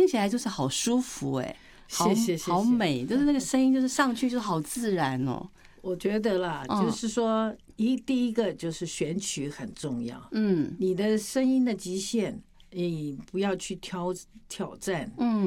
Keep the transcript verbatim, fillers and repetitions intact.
起来就是好舒服哎、欸， 谢谢谢谢， 好美，就是那个声音就是上去就是好自然哦。 我觉得啦， 嗯、 就是说一第一个就是选曲很重要， 嗯， 你的声音的极限，你不要去挑挑战， 嗯。